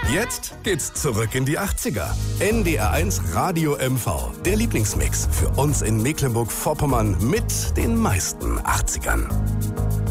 Jetzt geht's zurück in die 80er. NDR1 Radio MV. Der Lieblingsmix für uns in Mecklenburg-Vorpommern mit den meisten 80ern.